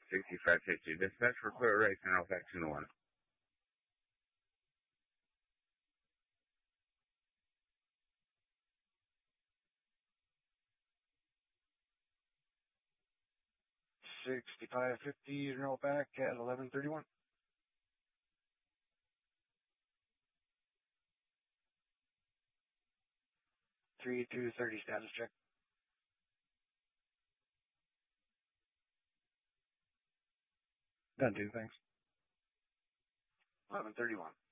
6550. Dispatch for clear right, turn off back 2 to 1. 6550, roll back at 11:31. 3230 status check. Done, dude. Thanks. 11:31.